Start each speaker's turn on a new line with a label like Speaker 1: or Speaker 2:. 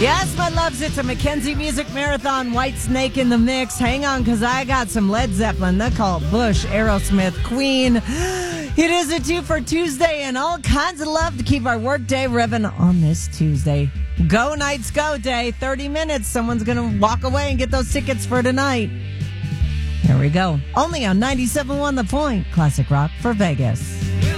Speaker 1: Yes, my loves, it's a Mackenzie Music Marathon, White Snake in the mix. Hang on, because I got some Led Zeppelin. They call it Bush, Aerosmith, Queen. It is a 2 for Tuesday and all kinds of love to keep our work day revving on this Tuesday. Go Knights Go Day, 30 minutes. Someone's going to walk away and get those tickets for tonight. Here we go. Only on 97.1 The Point, classic rock for Vegas.